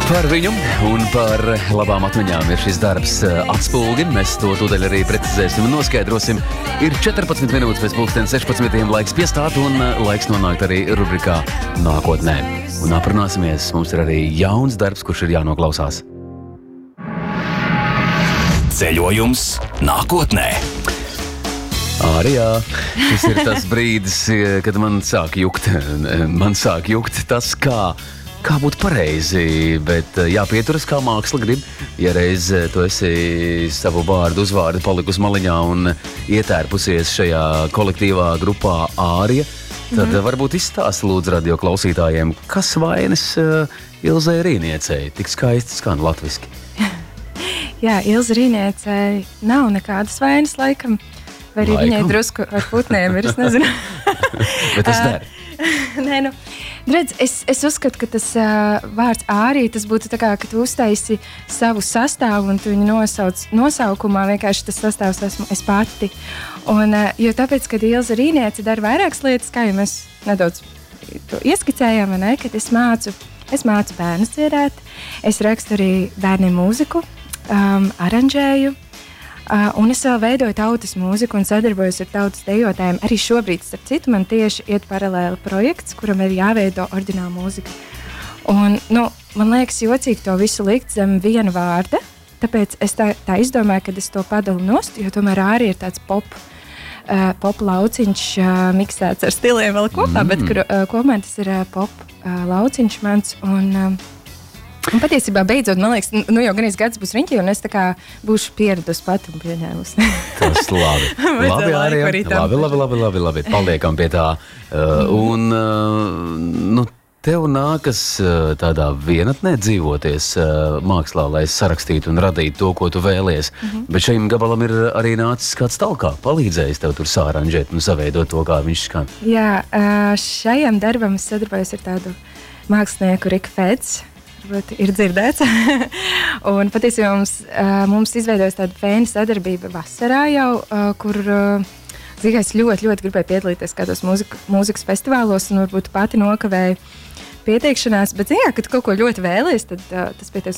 Par viņu un par labām atmiņām ir šis darbs Atspulgi. Mēs to tūdaļ arī precizēsim un noskaidrosim. Ir 14 minūtes pēc pulksten 16. Laiks piestāt un laiks nonākt arī rubrikā Nākotnē. Un aprunāsimies, mums ir arī jauns darbs, kurš ir jānoklausās. Ceļojums nākotnē. Jā, šis ir tas brīdis, kad man sāk jukt tas, kā būtu pareizi, bet jāpieturas, kā māksla grib. Ja reiz tu esi savu vārdu uzvārdu palikusi maliņā un ietērpusies šajā kolektīvā grupā Ārija, tad varbūt izstāsti lūdzu radio klausītājiem, kas vainas Ilzei Rīniecei, tik skaisti skan latviski. Jā, Ilze Rīniecei nav nekādas vainas laikam, vai arī viņai drusku ar putniem ir, es nezinu. Bet tas der. Nē, redz, es uzskatu, ka tas vārds Ārija, tas būtu tā kā, ka tu uztaisi savu sastāvu un tu viņu nosauc nosaukumā, vienkārši tas sastāvs esmu es pati. Un, jo tāpēc, kad Ilze Rīniece dara vairākas lietas, kā jau mēs nedaudz to ieskicējām, ne, kad es mācu bērnus dziedāt, es rakstu arī bērniem mūziku, aranžēju, un es vēl veidoju tautas mūziku un sadarbojos ar tautas dejotājiem. Arī šobrīd, starp citu, man tieši iet paralēli projekts, kuram ir jāveido oriģināla mūzika. Un, man liekas jocīgi to visu likt zem viena vārda, tāpēc es tā izdomāju, kad es to padalu nost, jo tomēr arī ir tāds pop lauciņš miksēts ar stiliem vēl kopā, bet kopumā tas ir pop lauciņš mans un patiesībā beidzot, man liekas, jau gan gads būs riņķī, un es tā kā būšu pieradusi pat un pieņēmusi. Tas labi. Labi. Paliekam pie tā. Tev nākas tādā vienatnē dzīvoties mākslā, lai sarakstītu un radītu to, ko tu vēlies. Bet šajam gabalam ir arī nācis kāds talkā, palīdzējis tev tur sāranžēt un saveidot to, kā viņš skan. Jā, šajam darbam es sadarbojos ar tādu mākslinieku Riku Feds. Ir dzirdēts. Un patiesībā mums izveidojas tāda fēna sadarbība vasarā jau, kur es ļoti gribēju piedalīties kādos mūzikas festivālos un varbūt pati nokavēju pieteikšanās, bet kad kaut ko ļoti vēlies, tad tas pie tevis